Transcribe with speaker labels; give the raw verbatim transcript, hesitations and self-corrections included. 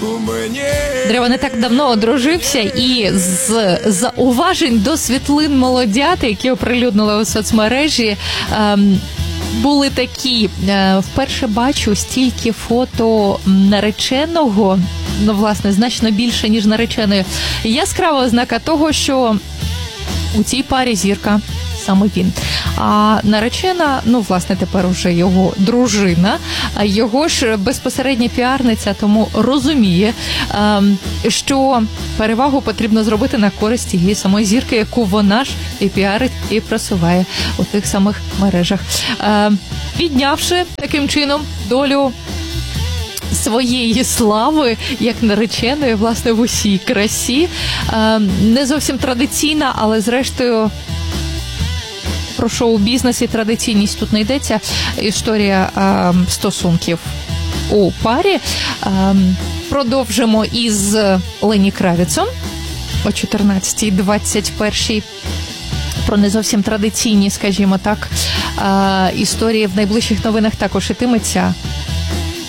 Speaker 1: Древо не так давно одружився, і з зауважень до світлин молодят, які оприлюднили у соцмережі, ем, були такі. Е, вперше бачу стільки фото нареченого, ну, власне, значно більше, ніж нареченої. Яскрава ознака того, що у цій парі зірка саме він. А наречена, ну, власне, тепер уже його дружина, його ж безпосередня піарниця, тому розуміє, що перевагу потрібно зробити на користь її самої зірки, яку вона ж і піарить, і просуває у тих самих мережах. Піднявши таким чином долю своєї слави, як нареченої, власне, в усій красі. Не зовсім традиційна, але зрештою про шоу-бізнес і традиційність тут не йдеться. Історія е, стосунків у парі. Е, продовжимо із Лені Кравіцом о чотирнадцятій двадцять першій. Про не зовсім традиційні, скажімо так, е, історії в найближчих новинах також ітиметься.